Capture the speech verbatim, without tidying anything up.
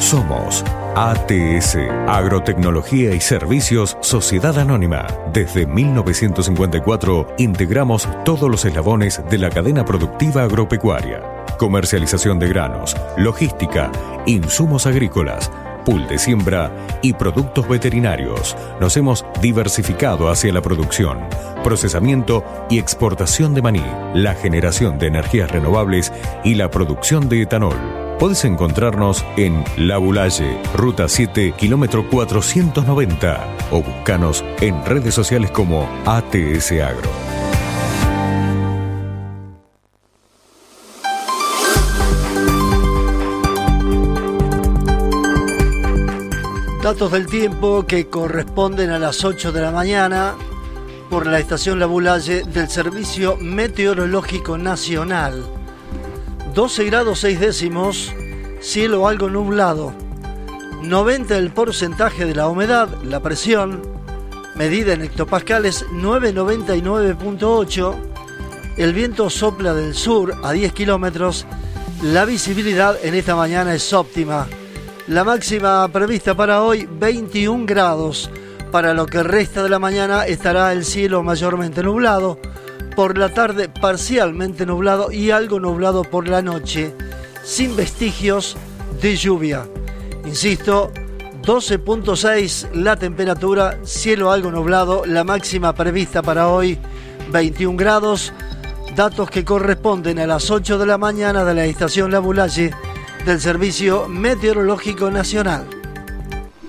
Somos A T S, Agrotecnología y Servicios Sociedad Anónima. Desde mil novecientos cincuenta y cuatro integramos todos los eslabones de la cadena productiva agropecuaria. Comercialización de granos, logística, insumos agrícolas, pool de siembra y productos veterinarios. Nos hemos diversificado hacia la producción, procesamiento y exportación de maní, la generación de energías renovables y la producción de etanol. Podés encontrarnos en La Boulaye, Ruta siete, kilómetro cuatrocientos noventa, o buscanos en redes sociales como A T S Agro. Datos del tiempo que corresponden a las ocho de la mañana por la estación La Boulaye del Servicio Meteorológico Nacional. doce grados seis décimos, cielo algo nublado. noventa el porcentaje de la humedad, la presión, medida en hectopascales nueve noventa y nueve punto ocho. El viento sopla del sur a diez kilómetros. La visibilidad en esta mañana es óptima. La máxima prevista para hoy, veintiún grados. Para lo que resta de la mañana estará el cielo mayormente nublado. Por la tarde parcialmente nublado y algo nublado por la noche, sin vestigios de lluvia. Insisto, doce punto seis la temperatura, cielo algo nublado, la máxima prevista para hoy, veintiún grados. Datos que corresponden a las ocho de la mañana de la estación La Boulaye del Servicio Meteorológico Nacional.